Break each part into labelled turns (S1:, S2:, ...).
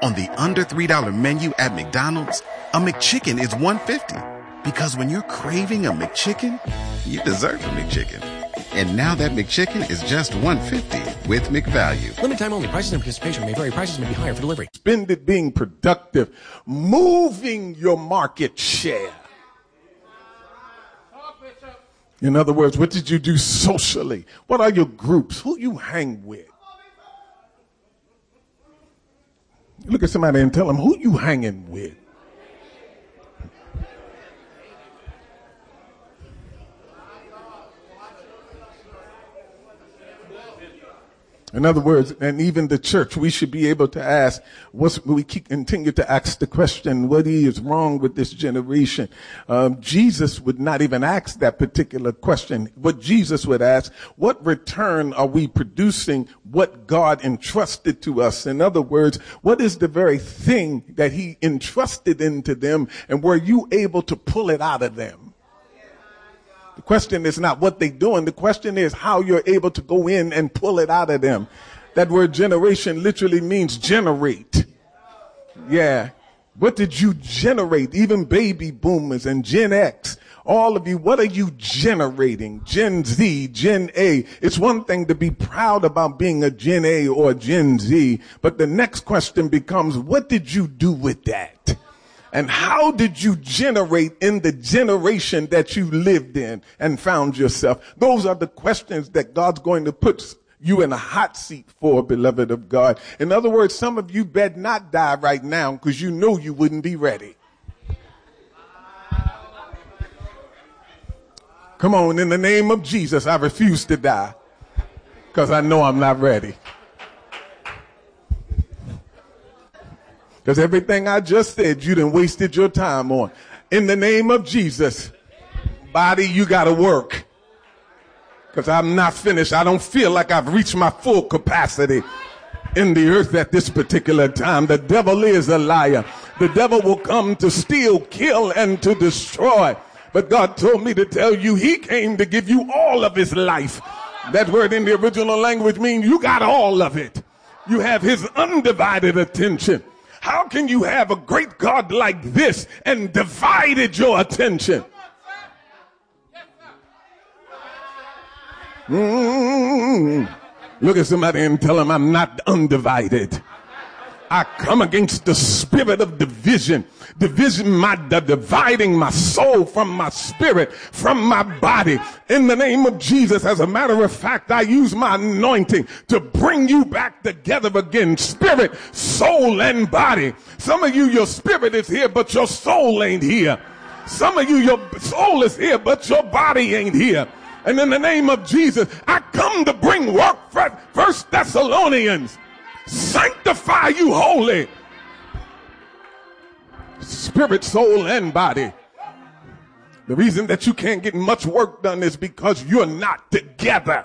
S1: On the under $3 menu at McDonald's, a McChicken is $1.50. Because when you're craving a McChicken, you deserve a McChicken. And now that McChicken is just $1.50 with McValue.
S2: Limited time only. Prices and participation may vary. Prices may be higher for delivery.
S3: Spend it being productive, moving your market share. In other words, what did you do socially? What are your groups? Who you hang with? Look at somebody and tell them, who you hanging with? In other words, and even the church, we should be able to ask, continue to ask the question, what is wrong with this generation? Jesus would not even ask that particular question. What Jesus would ask, what return are we producing what God entrusted to us? In other words, what is the very thing that he entrusted into them, and were you able to pull it out of them? The question is not what they're doing. The question is how you're able to go in and pull it out of them. That word generation literally means generate. Yeah. What did you generate? Even baby boomers and Gen X, all of you, what are you generating? Gen Z, Gen A. It's one thing to be proud about being a Gen A or a Gen Z, but the next question becomes, what did you do with that? And how did you generate in the generation that you lived in and found yourself? Those are the questions that God's going to put you in a hot seat for, beloved of God. In other words, some of you better not die right now because you know you wouldn't be ready. Come on, in the name of Jesus, I refuse to die because I know I'm not ready. Because everything I just said, you done wasted your time on. In the name of Jesus, body, you got to work. Because I'm not finished. I don't feel like I've reached my full capacity in the earth at this particular time. The devil is a liar. The devil will come to steal, kill, and to destroy. But God told me to tell you he came to give you all of his life. That word in the original language means you got all of it. You have his undivided attention. How can you have a great God like this and divided your attention? Look at somebody and tell them I'm not undivided. I come against the spirit of division, dividing my soul from my spirit, from my body. In the name of Jesus, as a matter of fact, I use my anointing to bring you back together again, spirit, soul, and body. Some of you, your spirit is here, but your soul ain't here. Some of you, your soul is here, but your body ain't here. And in the name of Jesus, I come to bring work. 1 Thessalonians. Sanctify you holy. Spirit, soul, and body. The reason that you can't get much work done is because you're not together.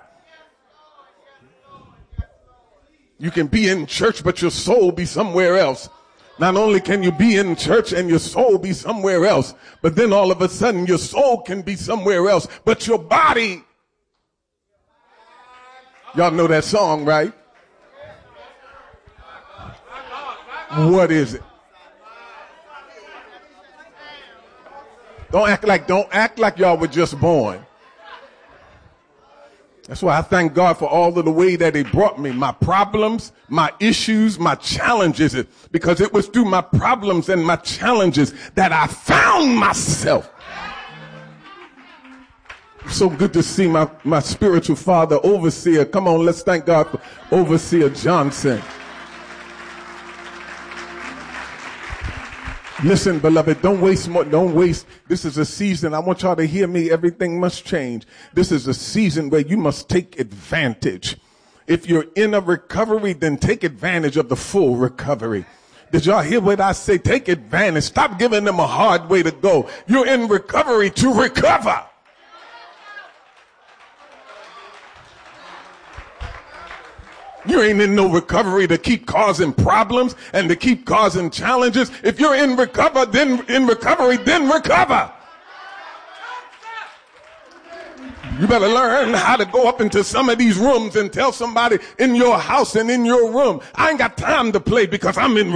S3: You can be in church, but your soul be somewhere else. Not only can you be in church and your soul be somewhere else, but then all of a sudden your soul can be somewhere else, but your body. Y'all know that song, right? What is it? Don't act like y'all were just born. That's why I thank God for all of the way that he brought me, my problems, my issues, my challenges, because it was through my problems and my challenges that I found myself. So good to see my spiritual father, Overseer. Come on, let's thank God for Overseer Johnson. Listen, beloved, don't waste more. Don't waste. This is a season. I want y'all to hear me. Everything must change. This is a season where you must take advantage. If you're in a recovery, then take advantage of the full recovery. Did y'all hear what I say? Take advantage. Stop giving them a hard way to go. You're in recovery to recover. You ain't in no recovery to keep causing problems and to keep causing challenges. If you're in recovery, then recover. You better learn how to go up into some of these rooms and tell somebody in your house and in your room, I ain't got time to play because I'm in